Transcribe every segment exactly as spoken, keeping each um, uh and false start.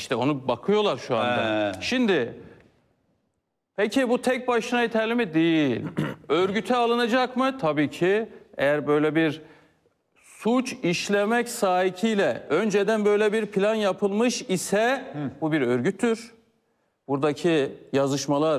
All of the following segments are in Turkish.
İşte onu bakıyorlar şu anda. He. Şimdi peki bu tek başına yeterli mi? Değil. Örgüte alınacak mı? Tabii ki. Eğer böyle bir suç işlemek sahikiyle önceden böyle bir plan yapılmış ise Hı. bu bir örgüttür. Buradaki yazışmalar,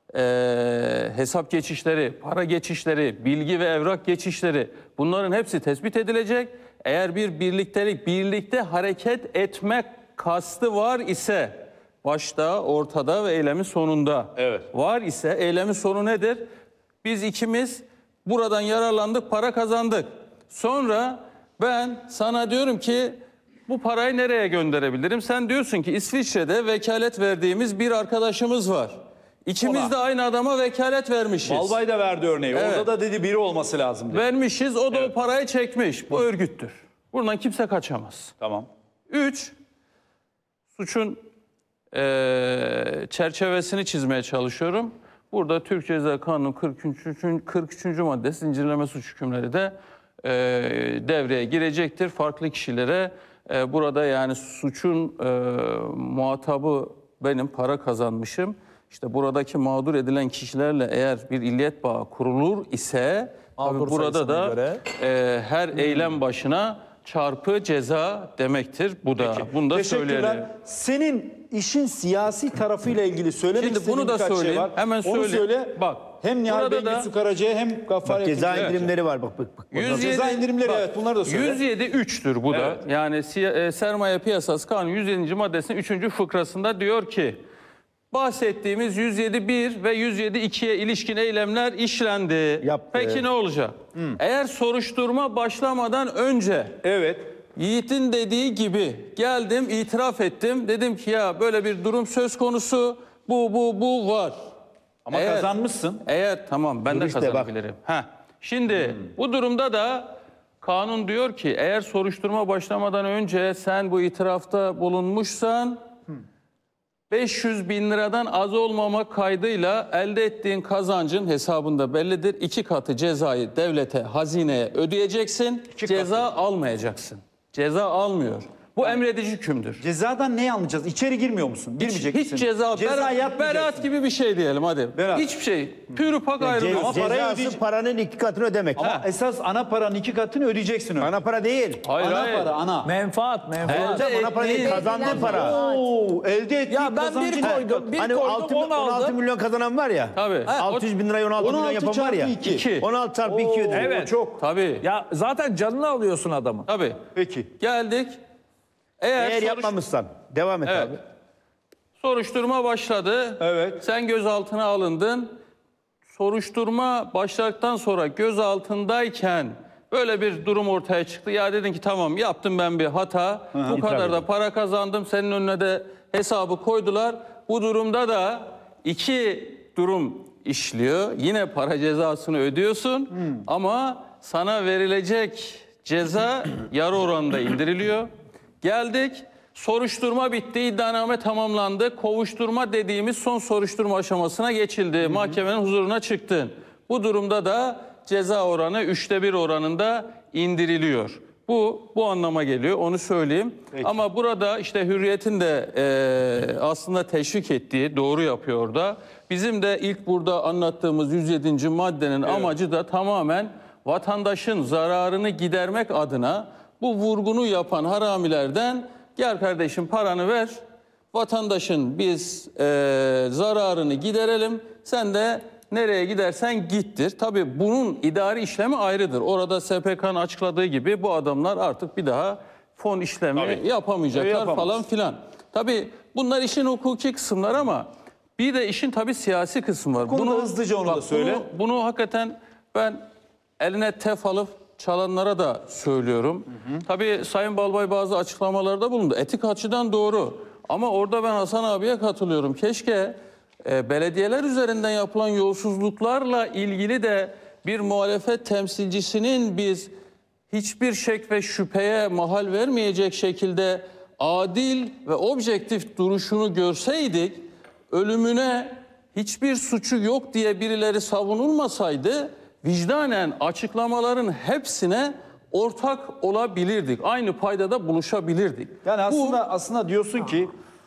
e, hesap geçişleri, para geçişleri, bilgi ve evrak geçişleri bunların hepsi tespit edilecek. Eğer bir birliktelik, birlikte hareket etmek kastı var ise başta, ortada ve eylemin sonunda evet. var ise eylemin sonu nedir? Biz ikimiz buradan yararlandık, para kazandık. Sonra ben sana diyorum ki bu parayı nereye gönderebilirim? Sen diyorsun ki İsviçre'de vekalet verdiğimiz bir arkadaşımız var. İkimiz Ona. de aynı adama vekalet vermişiz. Balbay da verdi örneği. Evet. Orada da dedi biri olması lazım dedi. Vermişiz, o da evet. o parayı çekmiş. Bu örgüttür. Buradan kimse kaçamaz. Tamam. Üç, suçun e, çerçevesini çizmeye çalışıyorum. Burada Türk Ceza Kanunu kırk üçüncü madde zincirleme suç hükümleri de e, devreye girecektir. Farklı kişilere e, burada yani suçun e, muhatabı benim, para kazanmışım. İşte buradaki mağdur edilen kişilerle eğer bir illiyet bağı kurulur ise tabii burada da e, her hmm. eylem başına çarpı ceza demektir. Bu da. Peki. Bunu da söyleyelim. Senin işin siyasi tarafıyla ilgili söylemek Şimdi istediğin bunu da birkaç söyleyeyim. şey var. Hemen Onu söyle. söyle. Bak. Hem Nihal Bengüsü Karaca'ya hem Gaffar Ceza indirimleri var bak bak. bak. yüz yedi, ceza indirimleri bak, evet bunları da söyle. yüz yedi üç'tür bu evet. da. Yani e, sermaye piyasası kanunu yüz yedinci maddesinin üçüncü fıkrasında diyor ki bahsettiğimiz yüz yedi bir ve yüz yedi iki'ye ilişkin eylemler işlendi. Yaptı. Peki ne olacak? Hmm. Eğer soruşturma başlamadan önce evet. Yiğit'in dediği gibi geldim, itiraf ettim. Dedim ki ya böyle bir durum söz konusu. Bu, bu, bu var. Ama eğer, kazanmışsın. Eğer tamam ben Dur de kazanabilirim. Heh. Şimdi hmm. bu durumda da kanun diyor ki eğer soruşturma başlamadan önce sen bu itirafta bulunmuşsan hmm. beş yüz bin liradan az olmamak kaydıyla elde ettiğin kazancın hesabında bellidir. İki katı cezayı devlete, hazineye ödeyeceksin. İki ceza katı. almayacaksın. Ceza almıyor. Bu emredici hükümdür. Cezadan ne anlayacağız? İçeri girmiyor musun? Girmeyecek hiç, hiç ceza, ceza berat, berat gibi bir şey diyelim hadi. Berat. Hiçbir şey. Pürü pak ayrılıyor. Ama cezası paranın iki katını ödemek. Ama ha. esas ana paranın iki katını ödeyeceksin. Öyle. Ana para değil. Hayır, ana hayır. para, ana. Menfaat, menfaat. Elde ana para değil, kazandığı para. Oo, elde ettiği ya ben bir koydum, bir hani koydum, altı, on on altı milyon kazanan var ya. Tabii. altı yüz bin lirayı on altı milyon yapan var ya. iki. on altı çarpı iki ödüyor. Evet. Çok. Tabii. Ya zaten canını alıyorsun adamı. Tabii. Peki. Geldik. Eğer, Eğer soruş... yapmamışsan devam et evet. abi. Soruşturma başladı. Evet. Sen gözaltına alındın. Soruşturma başladıktan sonra gözaltındayken böyle bir durum ortaya çıktı. Ya dedin ki tamam yaptım ben bir hata. Hı -hı. Bu kadar da para kazandım. Senin önüne de hesabı koydular. Bu durumda da iki durum işliyor. Yine para cezasını ödüyorsun. Hı. Ama sana verilecek ceza yarı oranında indiriliyor. Geldik, soruşturma bitti, iddianame tamamlandı. Kovuşturma dediğimiz son soruşturma aşamasına geçildi. Hı hı. Mahkemenin huzuruna çıktın. Bu durumda da ceza oranı üçte bir oranında indiriliyor. Bu bu anlama geliyor, onu söyleyeyim. Peki. Ama burada işte Hürriyet'in de e, aslında teşvik ettiği, doğru yapıyor da. Bizim de ilk burada anlattığımız yüz yedinci maddenin evet. amacı da tamamen vatandaşın zararını gidermek adına bu vurgunu yapan haramilerden gel kardeşim paranı ver, vatandaşın biz e, zararını giderelim, sen de nereye gidersen gittir. Tabii bunun idari işlemi ayrıdır. Orada S P K'nın açıkladığı gibi bu adamlar artık bir daha fon işlemi tabii. yapamayacaklar falan filan. Tabii bunlar işin hukuki kısımlar ama bir de işin tabii siyasi kısmı var. Bu bunu hızlıca onu bak, da söyle. Bunu, bunu hakikaten ben eline tef alıp çalanlara da söylüyorum. Hı hı. Tabii Sayın Balbay bazı açıklamalarda bulundu. Etik açıdan doğru. Ama orada ben Hasan abiye katılıyorum. Keşke e, belediyeler üzerinden yapılan yolsuzluklarla ilgili de bir muhalefet temsilcisinin biz hiçbir şek ve şüpheye mahal vermeyecek şekilde adil ve objektif duruşunu görseydik, ölümüne hiçbir suçu yok diye birileri savunulmasaydı, vicdanen açıklamaların hepsine ortak olabilirdik. Aynı paydada buluşabilirdik. Yani aslında Bu, aslında diyorsun ki